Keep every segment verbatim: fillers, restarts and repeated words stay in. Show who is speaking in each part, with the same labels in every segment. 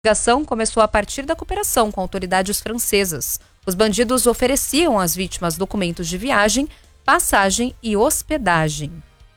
Speaker 1: A investigação começou a partir da cooperação com autoridades francesas. Os bandidos ofereciam às vítimas documentos de viagem, passagem e hospedagem.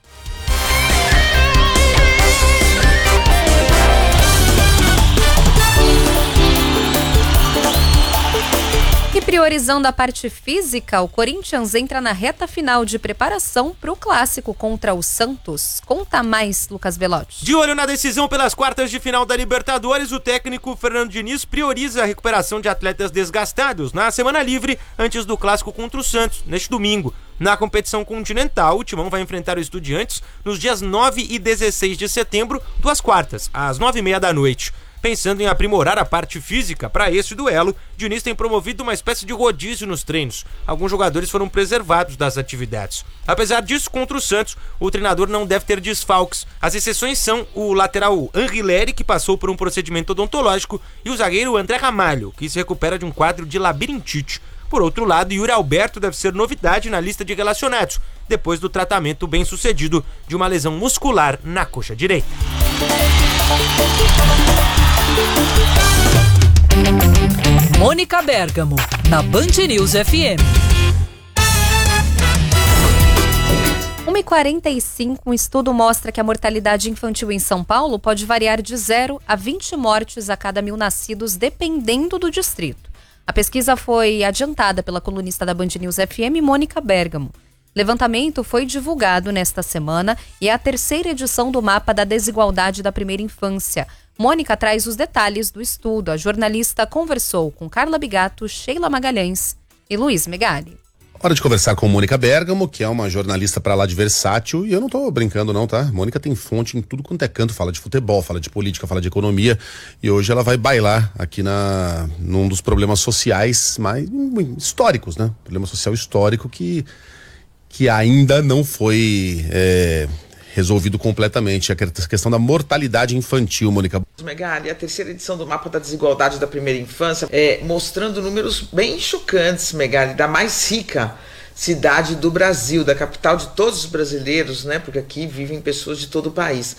Speaker 1: E priorizando a parte física, o Corinthians entra na reta final de preparação para o clássico contra o Santos. Conta mais, Lucas Belotti.
Speaker 2: De olho na decisão pelas quartas de final da Libertadores, o técnico Fernando Diniz prioriza a recuperação de atletas desgastados na semana livre antes do clássico contra o Santos, neste domingo. Na competição continental, o Timão vai enfrentar o Estudiantes nos dias nove e dezesseis de setembro, duas quartas, às nove e meia da noite. Pensando em aprimorar a parte física para esse duelo, Diniz tem promovido uma espécie de rodízio nos treinos. Alguns jogadores foram preservados das atividades. Apesar disso, contra o Santos, o treinador não deve ter desfalques. As exceções são o lateral Henri Lery, que passou por um procedimento odontológico, e o zagueiro André Ramalho, que se recupera de um quadro de labirintite. Por outro lado, Yuri Alberto deve ser novidade na lista de relacionados, depois do tratamento bem sucedido de uma lesão muscular na coxa direita.
Speaker 3: Mônica Bergamo, na Band News F M.
Speaker 1: uma e quarenta e cinco, um estudo mostra que a mortalidade infantil em São Paulo pode variar de zero a vinte mortes a cada mil nascidos, dependendo do distrito. A pesquisa foi adiantada pela colunista da Band News F M, Mônica Bergamo. Levantamento foi divulgado nesta semana e é a terceira edição do Mapa da Desigualdade da Primeira Infância. Mônica traz os detalhes do estudo. A jornalista conversou com Carla Bigato, Sheila Magalhães e Luiz Megali.
Speaker 4: Hora de conversar com Mônica Bergamo, que é uma jornalista pra lá de versátil, e eu não tô brincando não, tá? Mônica tem fonte em tudo quanto é canto, fala de futebol, fala de política, fala de economia, e hoje ela vai bailar aqui na, num dos problemas sociais mais históricos, né? Problema social histórico que, que ainda não foi é, resolvido completamente, a questão da mortalidade infantil, Mônica.
Speaker 5: Megali, a terceira edição do Mapa da Desigualdade da Primeira Infância, é, mostrando números bem chocantes, Megali, da mais rica cidade do Brasil, da capital de todos os brasileiros, né? Porque aqui vivem pessoas de todo o país.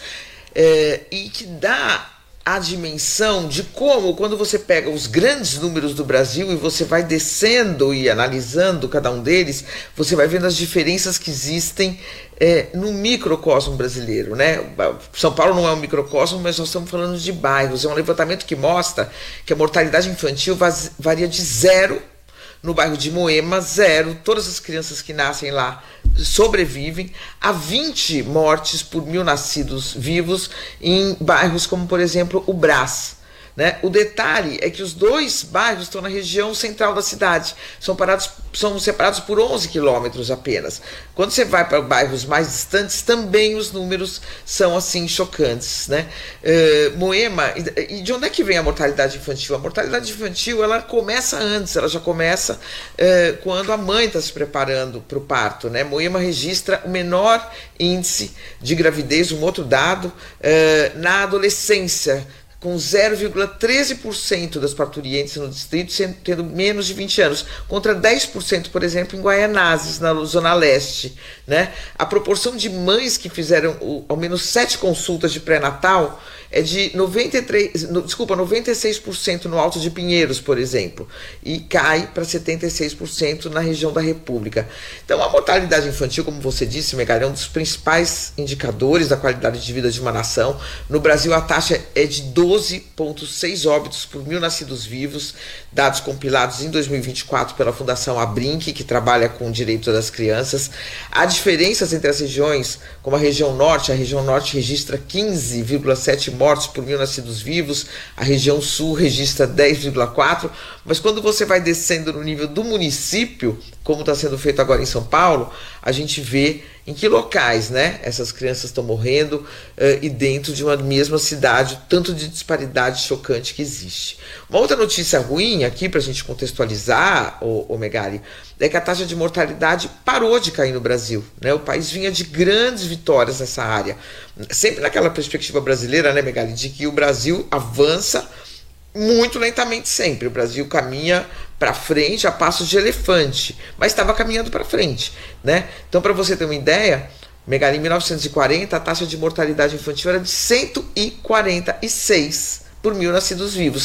Speaker 5: É, e que dá a dimensão de como, quando você pega os grandes números do Brasil e você vai descendo e analisando cada um deles, você vai vendo as diferenças que existem é, no microcosmo brasileiro, né? São Paulo não é um microcosmo, mas nós estamos falando de bairros. É um levantamento que mostra que a mortalidade infantil varia de zero no bairro de Moema, zero, todas as crianças que nascem lá sobrevivem, a vinte mortes por mil nascidos vivos em bairros como, por exemplo, o Brás. Né? O detalhe é que os dois bairros estão na região central da cidade, são, parados, são separados por onze quilômetros apenas. Quando você vai para bairros mais distantes, também os números são assim chocantes. Né? Uh, Moema, e de onde é que vem a mortalidade infantil? A mortalidade infantil ela começa antes, ela já começa uh, quando a mãe está se preparando para o parto. Né? Moema registra o menor índice de gravidez, um outro dado, uh, na adolescência, com zero vírgula treze por cento das parturientes no distrito tendo menos de vinte anos, contra dez por cento, por exemplo, em Guaianazes, na Zona Leste. Né? A proporção de mães que fizeram o, ao menos sete consultas de pré-natal é de noventa e três, no, desculpa, noventa e seis por cento no Alto de Pinheiros, por exemplo, e cai para setenta e seis por cento na região da República. Então, a mortalidade infantil, como você disse, Megali, é um dos principais indicadores da qualidade de vida de uma nação. No Brasil, a taxa é de doze vírgula seis óbitos por mil nascidos vivos, dados compilados em dois mil e vinte e quatro pela Fundação Abrinq, que trabalha com o direito das crianças. Há diferenças entre as regiões, como a região norte, a região norte registra quinze vírgula sete mortes por mil nascidos vivos, a região sul registra dez vírgula quatro, mas quando você vai descendo no nível do município, como está sendo feito agora em São Paulo, a gente vê em que locais, né, essas crianças estão morrendo uh, e dentro de uma mesma cidade, tanto de disparidade chocante que existe. Uma outra notícia ruim aqui, para a gente contextualizar, o, o Megali, é que a taxa de mortalidade parou de cair no Brasil. Né? O país vinha de grandes vitórias nessa área. Sempre naquela perspectiva brasileira, né, Megali, de que o Brasil avança muito lentamente sempre. O Brasil caminha para frente a passos de elefante, mas estava caminhando para frente. Né? Então, para você ter uma ideia, Megali, em mil novecentos e quarenta, a taxa de mortalidade infantil era de cento e quarenta e seis por mil nascidos vivos.